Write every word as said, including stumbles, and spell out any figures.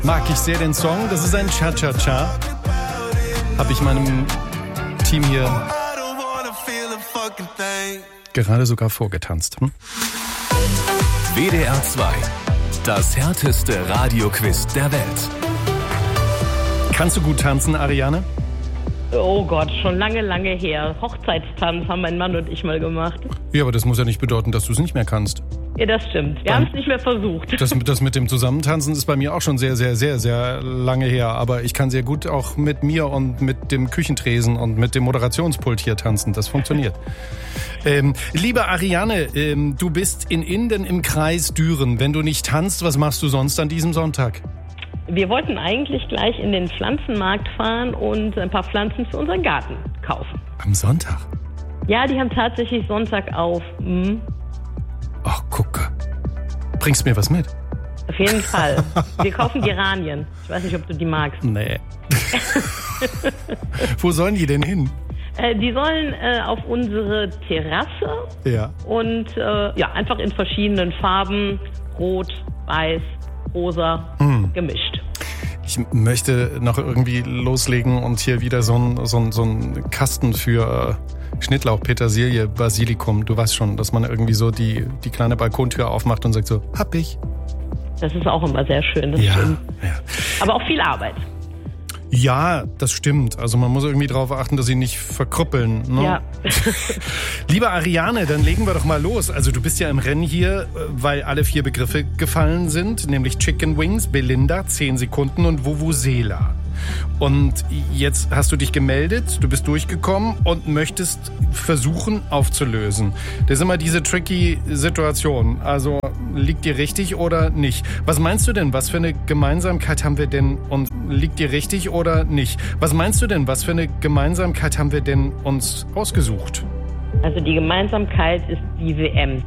Mag ich sehr den Song. Das ist ein Cha-Cha-Cha. Habe ich meinem Team hier gerade sogar vorgetanzt. Hm? W D R zwei. Das härteste Radioquiz der Welt. Kannst du gut tanzen, Ariane? Oh Gott, schon lange, lange her. Hochzeitstanz haben mein Mann und ich mal gemacht. Ja, aber das muss ja nicht bedeuten, dass du es nicht mehr kannst. Ja, das stimmt. Wir haben es nicht mehr versucht. Das, das mit dem Zusammentanzen ist bei mir auch schon sehr, sehr, sehr, sehr lange her. Aber ich kann sehr gut auch mit mir und mit dem Küchentresen und mit dem Moderationspult hier tanzen. Das funktioniert. ähm, liebe Ariane, ähm, du bist in Inden im Kreis Düren. Wenn du nicht tanzt, was machst du sonst an diesem Sonntag? Wir wollten eigentlich gleich in den Pflanzenmarkt fahren und ein paar Pflanzen für unseren Garten kaufen. Am Sonntag? Ja, die haben tatsächlich Sonntag auf. Hm. Ach, gucke. Bringst mir was mit? Auf jeden Fall. Wir kaufen Geranien. Ich weiß nicht, ob du die magst. Nee. Wo sollen die denn hin? Äh, die sollen äh, auf unsere Terrasse. Ja. Und äh, ja, einfach in verschiedenen Farben. Rot, weiß, rosa, hm. gemischt. Ich möchte noch irgendwie loslegen und hier wieder so ein, so ein, so ein Kasten für äh, Schnittlauch, Petersilie, Basilikum. Du weißt schon, dass man irgendwie so die, die kleine Balkontür aufmacht und sagt so, hab ich. Das ist auch immer sehr schön, das ja, stimmt. Ja. Aber auch viel Arbeit. Ja, das stimmt. Also man muss irgendwie darauf achten, dass sie nicht verkrüppeln. Ne? Ja. Liebe Ariane, dann legen wir doch mal los. Also du bist ja im Rennen hier, weil alle vier Begriffe gefallen sind, nämlich Chicken Wings, Belinda, zehn Sekunden und Vuvuzela. Und jetzt hast du dich gemeldet, du bist durchgekommen und möchtest versuchen aufzulösen. Das ist immer diese tricky Situation. Also liegt dir richtig oder nicht? Was meinst du denn, was für eine Gemeinsamkeit haben wir denn und liegt dir richtig oder nicht? Was meinst du denn, was für eine Gemeinsamkeit haben wir denn uns ausgesucht? Also die Gemeinsamkeit ist die W M.